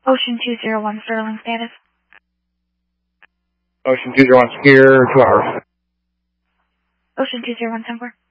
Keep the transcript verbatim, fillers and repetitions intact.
Ocean two zero one, Sterling status. Ocean two zero one, Skier, two hours. Ocean two zero one, ten four.